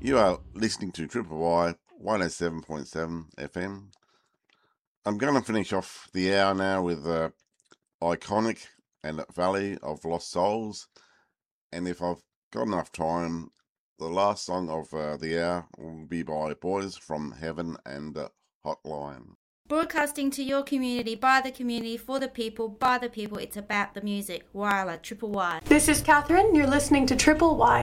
You are listening to Triple Y 107.7 FM. I'm going to finish off the hour now with Iconic and Valley of Lost Souls. And if I've got enough time, the last song of the hour will be by Boys from Heaven and Hotline. Broadcasting to your community, by the community, for the people, by the people. It's about the music. Wyla, Triple Y. This is Catherine. You're listening to Triple Y.